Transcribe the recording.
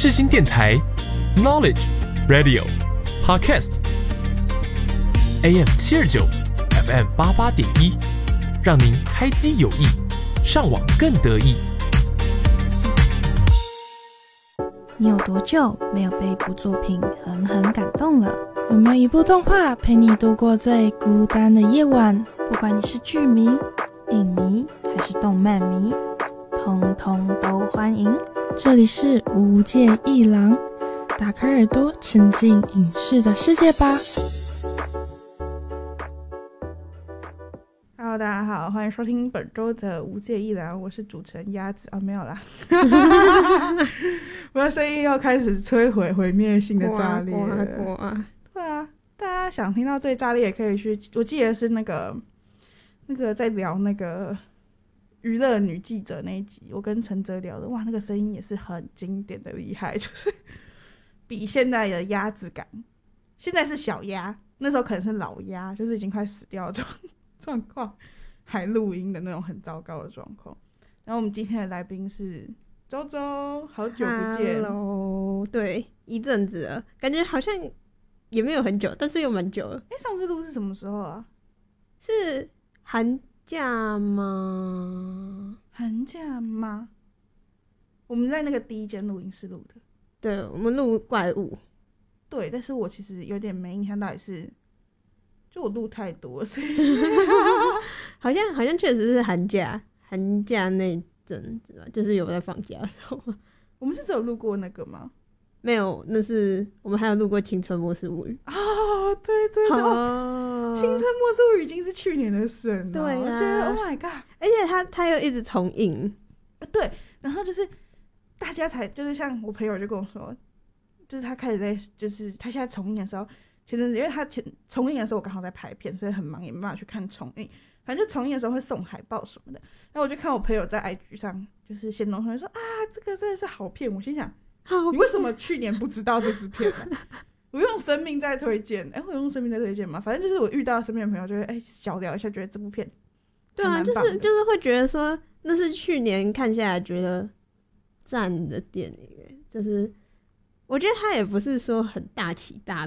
世新电台 Knowledge Radio Podcast AM 729 FM 88.1，让您开机有益，上网更得意。 你有多久没有被一部作品狠狠感动了？ 有没有一部动画陪你度过最孤单的夜晚？ 不管你是剧迷、影迷还是动漫迷，通通都欢迎。 这里是无界一郎，打开耳朵沉浸影视的世界吧。 Hello， 大家好，欢迎收听本周的无界一郎，我是主持人鸭子啊，没有啦，我的声音要开始摧毁毁灭性的炸裂了。对啊，大家想听到最炸裂也可以去，我记得是那个在聊那个娱乐女记者那一集，我跟陈哲聊的，哇，那个声音也是很经典的厉害，就是比现在的鸭子感，现在是小鸭，那时候可能是老鸭，就是已经快死掉的状况，还录音的那种很糟糕的状况。然后我们今天的来宾是周周，好久不见。 Hello， 对，一阵子了，感觉好像也没有很久，但是又蛮久了。 上次录是什么时候啊？ 是寒假吗？ 寒假吗？我们在那个第一间录音室录的。 对，我们录怪物。 对，但是我其实有点没印象，到底是就我录太多，所以好像确实是寒假那阵子吧，就是有在放假的时候。 我们是只有录过那个吗？ 没有，那是我们还有录过《青春末世物语》 哦，对对对，青春末世物语已经是去年的事了， 对啊， 我觉得 Oh my god， 而且他又一直重映， 对，然后就是大家才就是像我朋友就跟我说，就是他开始在就是他现在重映的时候，前阵子因为他重映的时候我刚好在拍片，所以很忙也没办法去看重映，反正就重映的时候会送海报什么的，然后我就看我朋友在 IG 上就是先弄出来说啊这个真的是好片，我心想你为什么去年不知道这支片呢？我用生命在推荐，我用生命在推荐吗？反正就是我遇到身边的朋友就会小聊一下，觉得这部片对啊，就是会觉得说那是去年看下来觉得赞的电影，就是我觉得他也不是说很大起大